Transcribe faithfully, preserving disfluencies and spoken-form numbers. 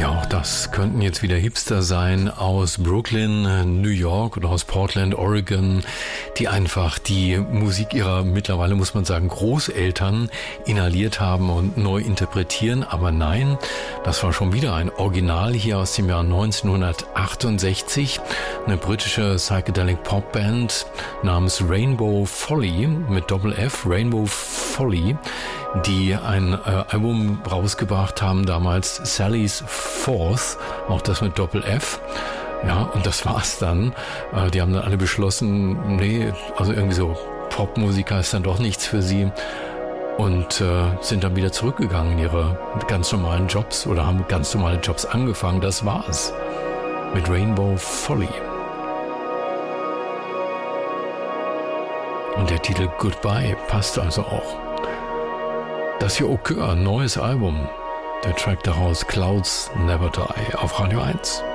Ja, auch das könnten jetzt wieder Hipster sein aus Brooklyn, New York oder aus Portland, Oregon, die einfach die Musik ihrer mittlerweile, muss man sagen, Großeltern inhaliert haben und neu interpretieren. Aber nein, das war schon wieder ein Original hier aus dem Jahr neunzehnhundertachtundsechzig. Eine britische Psychedelic Pop Band namens Rainbow Folly mit Doppel-F, Rainbow Folly, die ein äh, Album rausgebracht haben, damals Sally's Fourth, auch das mit Doppel-F. Ja, und das war's dann. Äh, die haben dann alle beschlossen, nee, also irgendwie so Popmusiker ist dann doch nichts für sie und äh, sind dann wieder zurückgegangen in ihre ganz normalen Jobs oder haben ganz normale Jobs angefangen. Das war's mit Rainbow Folly. Und der Titel Goodbye passt also auch. Das hier Au Cœur, neues Album. Der Track daraus Clouds Never Die auf Radio eins.